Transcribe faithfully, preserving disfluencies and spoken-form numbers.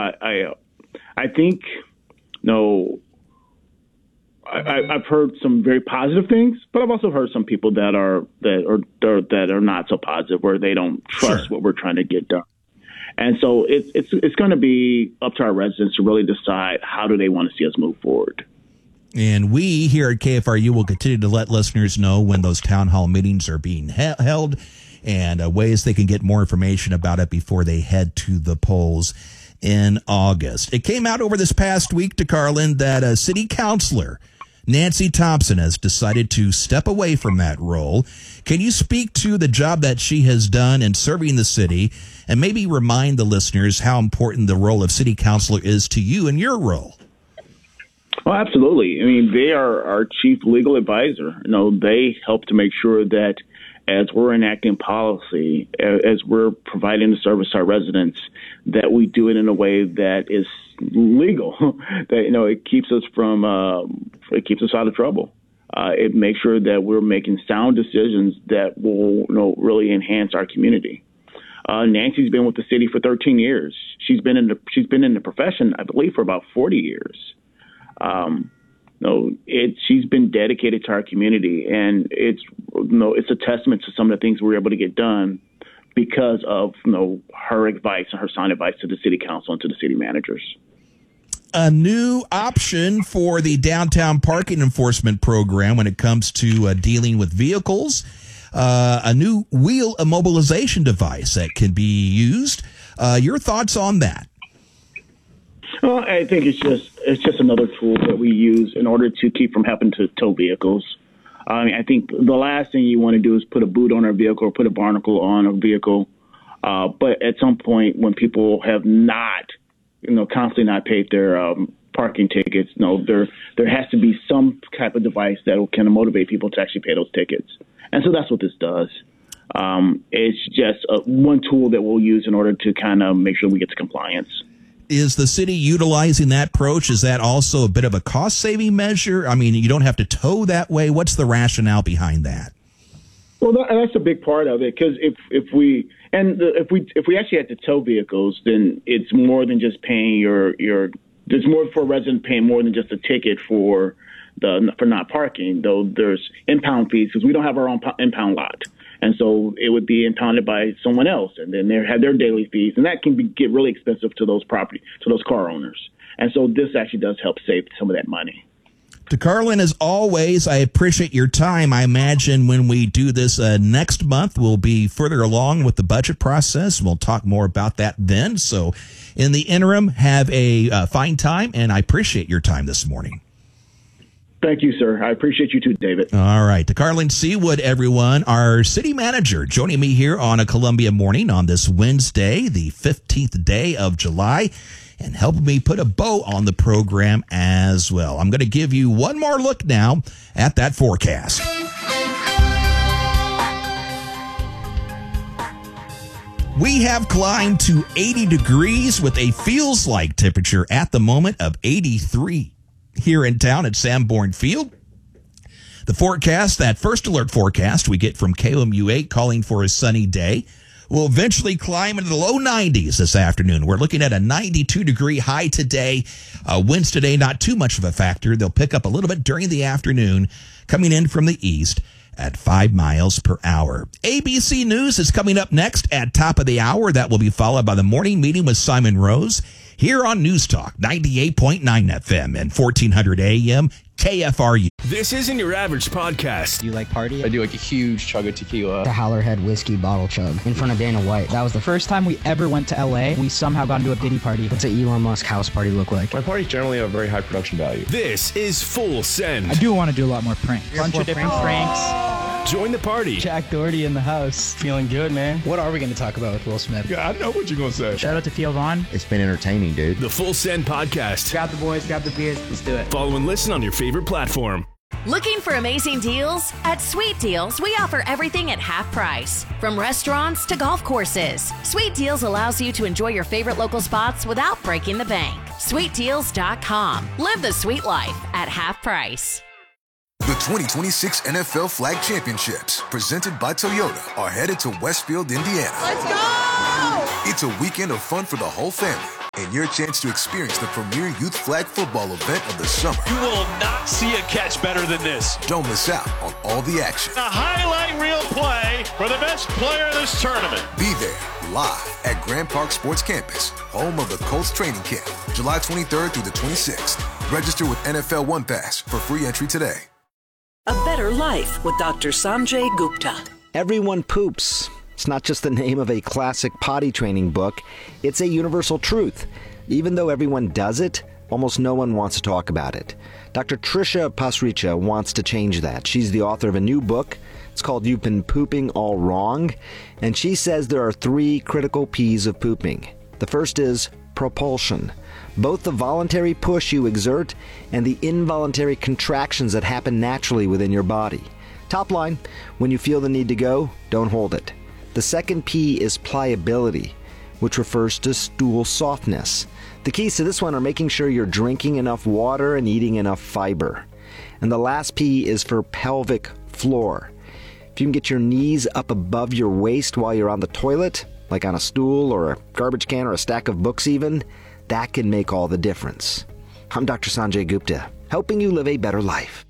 I I, I think no. I, I've heard some very positive things, but I've also heard some people that are that are that are not so positive, where they don't trust sure. what we're trying to get done. And so it's it's it's going to be up to our residents to really decide how do they want to see us move forward. And we here at K F R U will continue to let listeners know when those town hall meetings are being he- held and uh, ways they can get more information about it before they head to the polls in August. It came out over this past week, DeCarlin, that a city councilor, Nancy Thompson, has decided to step away from that role. Can you speak to the job that she has done in serving the city and maybe remind the listeners how important the role of city councilor is to you and your role? Well, absolutely. I mean, they are our chief legal advisor. You know, they help to make sure that as we're enacting policy, as we're providing the service to our residents, that we do it in a way that is legal, that, you know, it keeps us from, uh, it keeps us out of trouble. Uh, it makes sure that we're making sound decisions that will, you know, really enhance our community. Uh, Nancy's been with the city for thirteen years. She's been in the, she's been in the profession, I believe, for about forty years. Um, No, it. She's been dedicated to our community, and it's you know it's a testament to some of the things we were able to get done because of you know her advice and her sound advice to the city council and to the city managers. A new option for the downtown parking enforcement program when it comes to uh, dealing with vehicles. Uh, a new wheel immobilization device that can be used. Uh, your thoughts on that? Well, I think it's just it's just another tool that we use in order to keep from having to tow vehicles. I mean, I think the last thing you want to do is put a boot on a vehicle or put a barnacle on a vehicle. Uh, but at some point, when people have not, you know, constantly not paid their um, parking tickets, you know, there there has to be some type of device that will kind of motivate people to actually pay those tickets. And so that's what this does. Um, it's just uh, one tool that we'll use in order to kind of make sure we get to compliance. Is the city utilizing that approach? Is that also a bit of a cost-saving measure? I mean, you don't have to tow that way. What's the rationale behind that? Well, that, that's a big part of it, because if if we and the, if we if we actually had to tow vehicles, then it's more than just paying your your. There's more for a resident paying more than just a ticket for the for not parking. Though there's impound fees because we don't have our own impound lot. And so it would be impounded by someone else, and then they have their daily fees, and that can be, get really expensive to those property to those car owners. And so this actually does help save some of that money. DeCarlin, as always, I appreciate your time. I imagine when we do this uh, next month, we'll be further along with the budget process. We'll talk more about that then. So in the interim, have a uh, fine time, and I appreciate your time this morning. Thank you, sir. I appreciate you too, David. All right. DeCarlin Seawood, everyone, our city manager, joining me here on a Columbia morning on this Wednesday, the fifteenth day of July, and helping me put a bow on the program as well. I'm going to give you one more look now at that forecast. We have climbed to eighty degrees with a feels like temperature at the moment of eighty-three. Here in town at Sanborn Field. The forecast, that first alert forecast we get from K O M U eight calling for a sunny day, will eventually climb into the low nineties this afternoon. We're looking at a ninety-two degree high today. Uh, winds today, not too much of a factor. They'll pick up a little bit during the afternoon, coming in from the east at five miles per hour. A B C News is coming up next at top of the hour. That will be followed by the morning meeting with Simon Rose here on News Talk ninety-eight point nine F M and fourteen hundred A M K F R U. This isn't your average podcast. Do you like party? I do like a huge chug of tequila. The Howlerhead whiskey bottle chug in front of Dana White. That was the first time we ever went to L A. We somehow got into a Diddy party. What's an Elon Musk house party look like? My parties generally have very high production value. This is Full Send. I do want to do a lot more pranks. A bunch of different pranks. Join the party. Jack Doherty in the house. Feeling good, man. What are we going to talk about with Will Smith? Yeah, I know what you're going to say. Shout out to Theo Vaughn. It's been entertaining, dude. The Full Send Podcast. Grab the boys, grab the beers. Let's do it. Follow and listen on your favorite platform. Looking for amazing deals? At Sweet Deals, we offer everything at half price. From restaurants to golf courses, Sweet Deals allows you to enjoy your favorite local spots without breaking the bank. sweet deals dot com. Live the sweet life at half price. The twenty twenty-six N F L Flag Championships, presented by Toyota, are headed to Westfield, Indiana. Let's go! It's a weekend of fun for the whole family. and your chance to experience the premier youth flag football event of the summer. You will not see a catch better than this. Don't miss out on all the action. A highlight reel play for the best player in this tournament. Be there live at Grand Park Sports Campus, home of the Colts training camp, July twenty-third through the twenty-sixth. Register with N F L One Pass for free entry today. A Better Life with Doctor Sanjay Gupta. Everyone poops. It's not just the name of a classic potty training book. It's a universal truth. Even though everyone does it, almost no one wants to talk about it. Doctor Trisha Pasricha wants to change that. She's the author of a new book. It's called You've Been Pooping All Wrong. And she says there are three critical P's of pooping. The first is propulsion. Both the voluntary push you exert and the involuntary contractions that happen naturally within your body. Top line, when you feel the need to go, don't hold it. The second P is pliability, which refers to stool softness. The keys to this one are making sure you're drinking enough water and eating enough fiber. And the last P is for pelvic floor. If you can get your knees up above your waist while you're on the toilet, like on a stool or a garbage can or a stack of books even, that can make all the difference. I'm Doctor Sanjay Gupta, helping you live a better life.